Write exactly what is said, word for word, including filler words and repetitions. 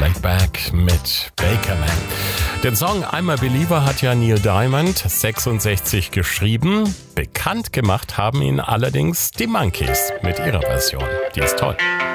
Right Back mit Bakerman. Den Song I'm a Believer hat ja Neil Diamond sechsundsechzig geschrieben. Bekannt gemacht haben ihn allerdings die Monkees mit ihrer Version. Die ist toll.